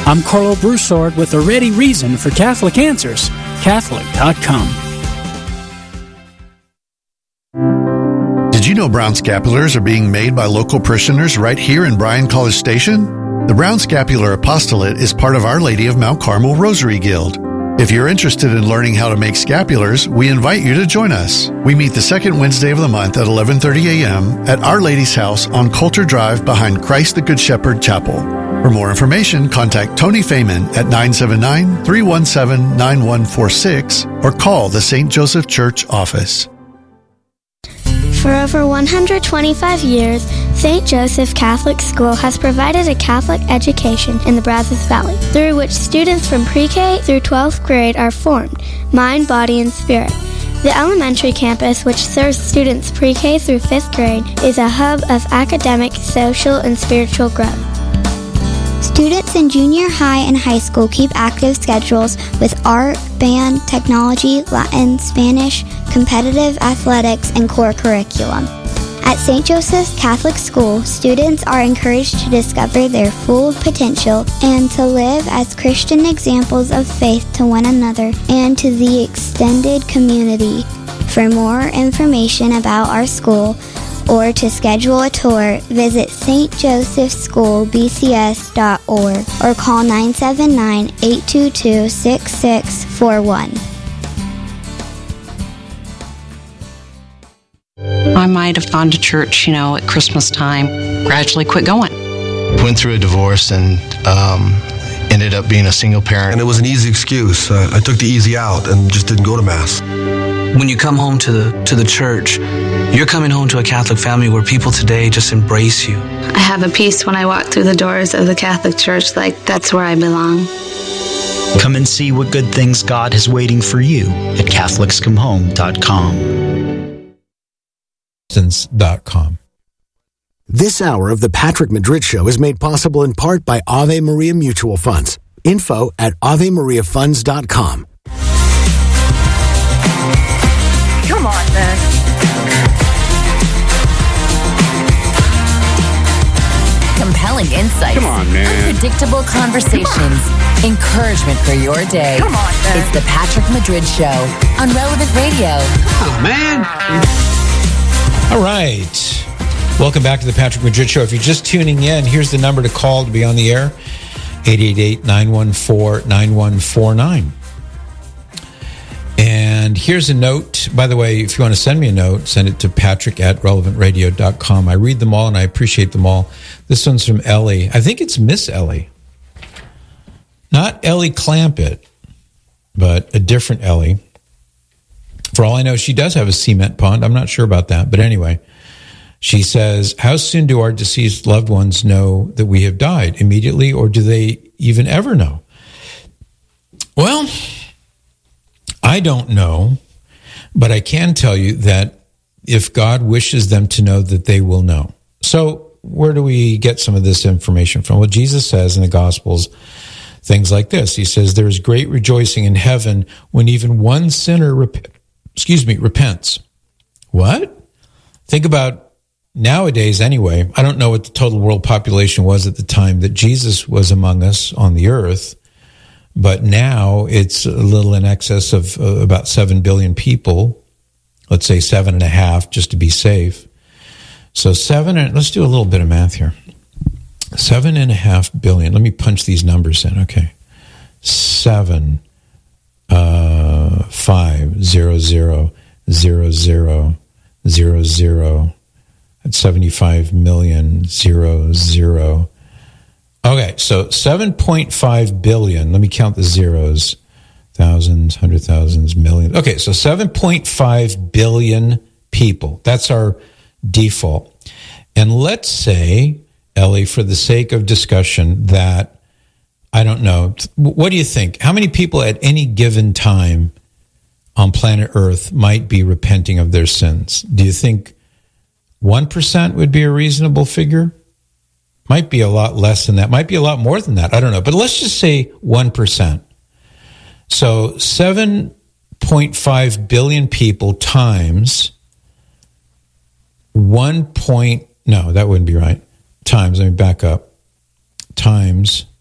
I'm Carlo Broussard with a ready reason for Catholic Answers, Catholic.com. Did you know brown scapulars are being made by local parishioners right here in Bryan College Station? The Brown Scapular Apostolate is part of Our Lady of Mount Carmel Rosary Guild. If you're interested in learning how to make scapulars, we invite you to join us. We meet the second Wednesday of the month at 11:30 a.m. at Our Lady's house on Coulter Drive behind Christ the Good Shepherd Chapel. For more information, contact Tony Feynman at 979-317-9146 or call the St. Joseph Church office. For over 125 years, St. Joseph Catholic School has provided a Catholic education in the Brazos Valley, through which students from pre-K through 12th grade are formed, mind, body, and spirit. The elementary campus, which serves students pre-K through 5th grade, is a hub of academic, social, and spiritual growth. Students in junior high and high school keep active schedules with art, band, technology, Latin, Spanish, competitive athletics, and core curriculum. At St. Joseph's Catholic School, students are encouraged to discover their full potential and to live as Christian examples of faith to one another and to the extended community. For more information about our school, or to schedule a tour, visit stjosephschoolbcs.org or call 979-822-6641. I might have gone to church, at Christmas time, gradually quit going. Went through a divorce and ended up being a single parent. And it was an easy excuse. I took the easy out and just didn't go to Mass. When you come home to the church, you're coming home to a Catholic family where people today just embrace you. I have a peace when I walk through the doors of the Catholic Church, like that's where I belong. Come and see what good things God has waiting for you at CatholicsComeHome.com. This hour of the Patrick Madrid Show is made possible in part by Ave Maria Mutual Funds. Info at AveMariaFunds.com. Come on, man. Compelling insights. Come on, man. Unpredictable conversations. Encouragement for your day. Come on, man. It's the Patrick Madrid Show on Relevant Radio. Oh, man. All right. Welcome back to the Patrick Madrid Show. If you're just tuning in, here's the number to call to be on the air. 888-914-9149. And here's a note. By the way, if you want to send me a note, send it to patrick@relevantradio.com. I read them all and I appreciate them all. This one's from Ellie. I think it's Miss Ellie. Not Ellie Clampett, but a different Ellie. For all I know, she does have a cement pond. I'm not sure about that. But anyway, she says, how soon do our deceased loved ones know that we have died? Immediately, or do they even ever know? Well, I don't know, but I can tell you that if God wishes them to know, that they will know. So where do we get some of this information from? Well, Jesus says in the Gospels things like this. He says, there is great rejoicing in heaven when even one sinner repents. What? Think about nowadays anyway. I don't know what the total world population was at the time that Jesus was among us on the earth. But now it's a little in excess of about 7 billion people. Let's say 7.5, just to be safe. So let's do a little bit of math here. 7.5 billion. Let me punch these numbers in. Okay. 7, 5, 0, 0, 0, 0, 0, 0. That's 75 million, 0, 0. Okay, so 7.5 billion. Let me count the zeros. Thousands, hundred thousands, millions. Okay, so 7.5 billion people. That's our default. And let's say, Ellie, for the sake of discussion, that, I don't know, what do you think? How many people at any given time on planet Earth might be repenting of their sins? Do you think 1% would be a reasonable figure? Might be a lot less than that. Might be a lot more than that. I don't know. But let's just say 1%. So 7.5 billion people times no, that wouldn't be right. Times, let me back up. Times